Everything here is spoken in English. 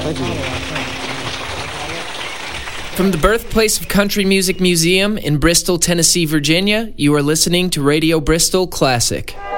Thank you. From the birthplace of Country Music Museum in Bristol, Tennessee, Virginia, you are listening to Radio Bristol Classic.